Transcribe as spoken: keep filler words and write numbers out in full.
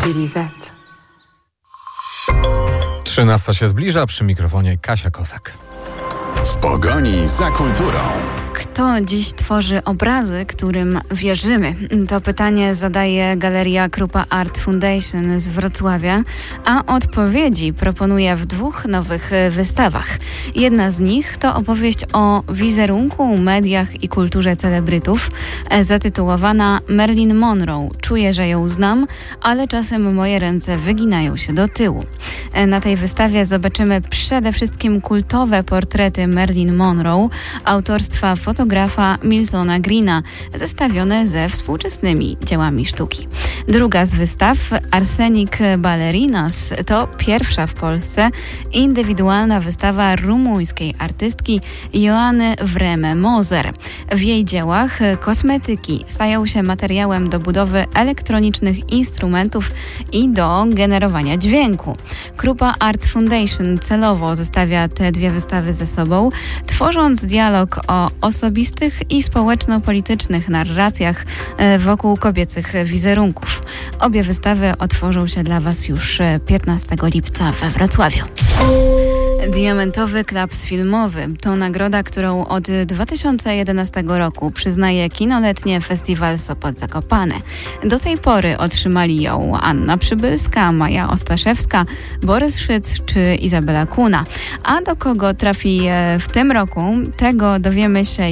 D D Z. trzynasta się zbliża, przy mikrofonie Kasia Kosak. W pogoni za kulturą. Kto dziś tworzy obrazy, którym wierzymy? To pytanie zadaje Galeria Krupa Art Foundation z Wrocławia, a odpowiedzi proponuje w dwóch nowych wystawach. Jedna z nich to opowieść o wizerunku, mediach i kulturze celebrytów, zatytułowana Marilyn Monroe. Czuję, że ją znam, ale czasem moje ręce wyginają się do tyłu. Na tej wystawie zobaczymy przede wszystkim kultowe portrety Marilyn Monroe autorstwa fotografa Miltona Greena, zestawione ze współczesnymi dziełami sztuki. Druga z wystaw, Arsenic Ballerinas, to pierwsza w Polsce indywidualna wystawa rumuńskiej artystki Joanny Vreme-Moser. W jej dziełach kosmetyki stają się materiałem do budowy elektronicznych instrumentów i do generowania dźwięku. Krupa Art Foundation celowo zestawia te dwie wystawy ze sobą, tworząc dialog o osobistych i społeczno-politycznych narracjach wokół kobiecych wizerunków. Obie wystawy otworzą się dla Was już piętnastego lipca we Wrocławiu. Diamentowy Klaps Filmowy to nagroda, którą od dwa tysiące jedenastego roku przyznaje Kinoletnie Festiwal Sopot Zakopane. Do tej pory otrzymali ją Anna Przybylska, Maja Ostaszewska, Borys Szyc czy Izabela Kuna. A do kogo trafi w tym roku, tego dowiemy się